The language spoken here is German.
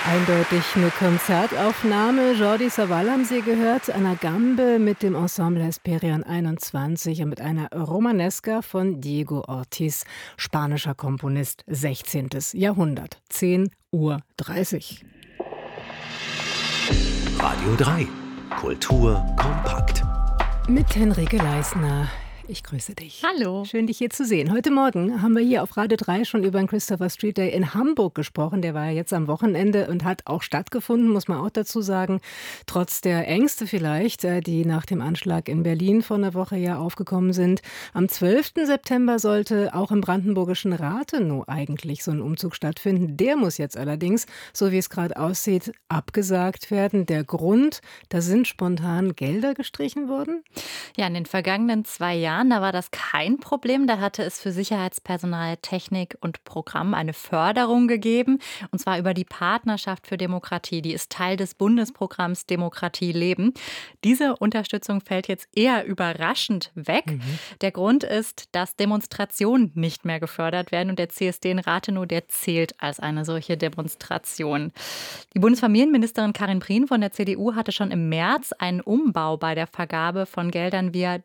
Eindeutig eine Konzertaufnahme. Jordi Savall haben Sie gehört, Ana Gambe mit dem Ensemble Hesperian 21 und mit einer Romanesca von Diego Ortiz, spanischer Komponist, 16. Jahrhundert, 10:30 Uhr. Radio 3, Kultur kompakt. Mit Henrike Leisner. Ich grüße dich. Hallo. Schön, dich hier zu sehen. Heute Morgen haben wir hier auf Radio 3 schon über den Christopher Street Day in Hamburg gesprochen. Der war ja jetzt am Wochenende und hat auch stattgefunden, muss man auch dazu sagen. Trotz der Ängste vielleicht, die nach dem Anschlag in Berlin vor einer Woche ja aufgekommen sind. Am 12. September sollte auch im brandenburgischen Rathenow eigentlich so ein Umzug stattfinden. Der muss jetzt allerdings, so wie es gerade aussieht, abgesagt werden. Der Grund, da sind spontan Gelder gestrichen worden. Ja, in den vergangenen 2 Jahren, da war das kein Problem. Da hatte es für Sicherheitspersonal, Technik und Programm eine Förderung gegeben. Und zwar über die Partnerschaft für Demokratie. Die ist Teil des Bundesprogramms Demokratie leben. Diese Unterstützung fällt jetzt eher überraschend weg. Der Grund ist, dass Demonstrationen nicht mehr gefördert werden. Und der CSD in Rathenow, der zählt als eine solche Demonstration. Die Bundesfamilienministerin Karin Prien von der CDU hatte schon im März einen Umbau bei der Vergabe von Geldern via